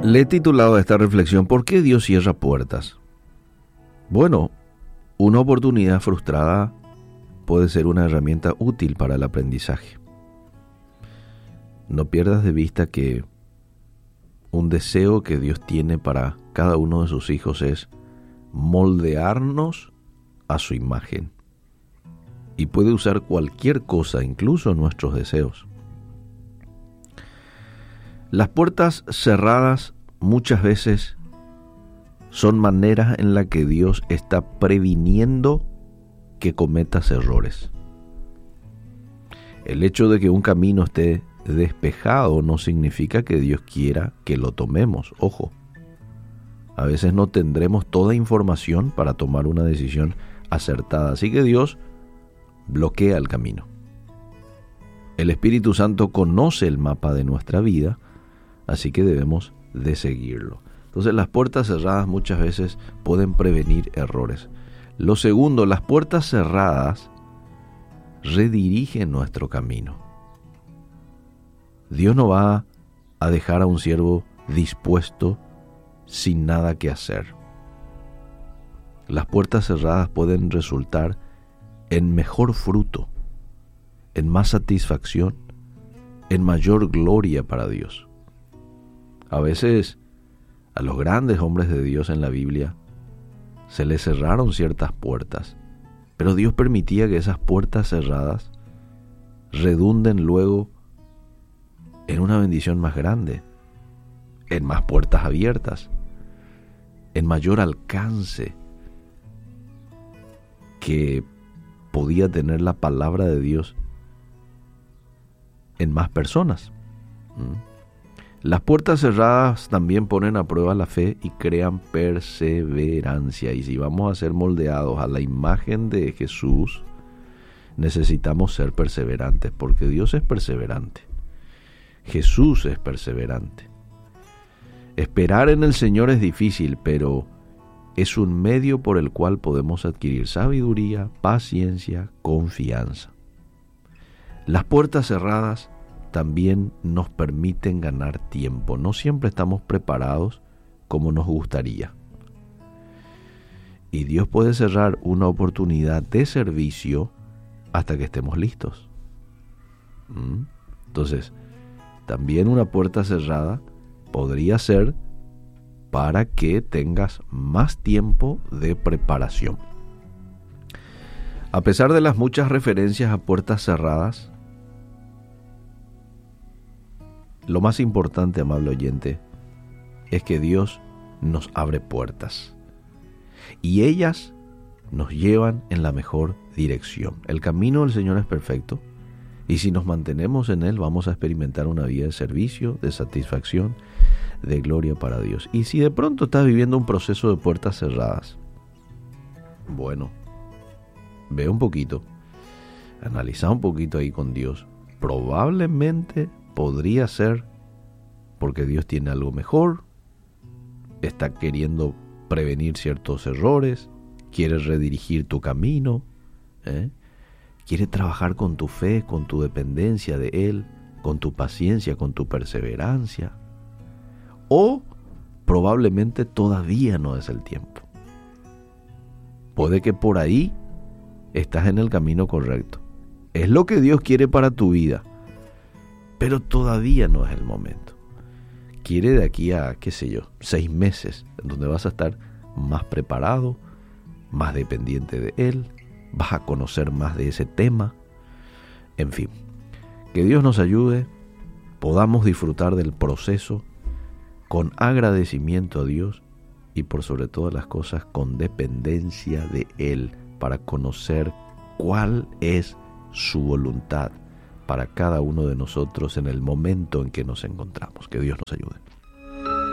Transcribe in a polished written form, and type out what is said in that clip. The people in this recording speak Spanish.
Le he titulado a esta reflexión ¿Por qué Dios cierra puertas? Bueno, una oportunidad frustrada puede ser una herramienta útil para el aprendizaje. No pierdas de vista que un deseo que Dios tiene para cada uno de sus hijos es moldearnos a su imagen. Y puede usar cualquier cosa, incluso nuestros deseos. Las puertas cerradas muchas veces son maneras en las que Dios está previniendo que cometas errores. El hecho de que un camino esté despejado no significa que Dios quiera que lo tomemos. Ojo, a veces no tendremos toda información para tomar una decisión acertada, así que Dios bloquea el camino. El Espíritu Santo conoce el mapa de nuestra vida, así que debemos de seguirlo. Entonces las puertas cerradas muchas veces pueden prevenir errores. Lo segundo, las puertas cerradas redirigen nuestro camino. Dios no va a dejar a un siervo dispuesto sin nada que hacer. Las puertas cerradas pueden resultar en mejor fruto, en más satisfacción, en mayor gloria para Dios. A veces a los grandes hombres de Dios en la Biblia se les cerraron ciertas puertas, pero Dios permitía que esas puertas cerradas redunden luego en una bendición más grande, en más puertas abiertas, en mayor alcance que podía tener la palabra de Dios en más personas. Las puertas cerradas también ponen a prueba la fe y crean perseverancia. Y si vamos a ser moldeados a la imagen de Jesús, necesitamos ser perseverantes, porque Dios es perseverante. Jesús es perseverante. Esperar en el Señor es difícil, pero es un medio por el cual podemos adquirir sabiduría, paciencia, confianza. Las puertas cerradas también nos permiten ganar tiempo. No siempre estamos preparados como nos gustaría. Y Dios puede cerrar una oportunidad de servicio hasta que estemos listos. Entonces, también una puerta cerrada podría ser para que tengas más tiempo de preparación. A pesar de las muchas referencias a puertas cerradas, lo más importante, amable oyente, es que Dios nos abre puertas y ellas nos llevan en la mejor dirección. El camino del Señor es perfecto y si nos mantenemos en Él vamos a experimentar una vida de servicio, de satisfacción, de gloria para Dios. Y si de pronto estás viviendo un proceso de puertas cerradas, bueno, ve un poquito, analiza un poquito ahí con Dios. Probablemente podría ser porque Dios tiene algo mejor, está queriendo prevenir ciertos errores, quiere redirigir tu camino, quiere trabajar con tu fe, con tu dependencia de Él, con tu paciencia, con tu perseverancia. O probablemente todavía no es el tiempo. Puede que por ahí estás en el camino correcto. Es lo que Dios quiere para tu vida, pero todavía no es el momento. Quiere de aquí a, 6 meses, en donde vas a estar más preparado, más dependiente de Él, vas a conocer más de ese tema. En fin, que Dios nos ayude, podamos disfrutar del proceso con agradecimiento a Dios y por sobre todas las cosas con dependencia de Él para conocer cuál es su voluntad para cada uno de nosotros en el momento en que nos encontramos. Que Dios nos ayude.